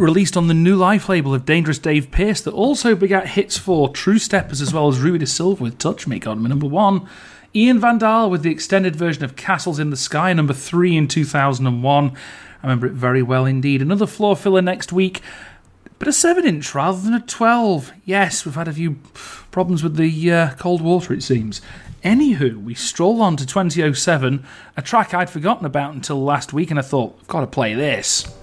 released on the New Life label of Dangerous Dave Pearce, that also begat hits for True Steppers as well as Ruby de Silva with Touch Me, got my number 1. Ian Van Dahl with the extended version of Castles in the Sky, number 3 in 2001. I remember it very well indeed. Another floor filler next week, but a 7-inch rather than a 12. Yes, we've had a few problems with the cold water, it seems. Anywho, we stroll on to 2007, a track I'd forgotten about until last week, and I thought, I've got to play this.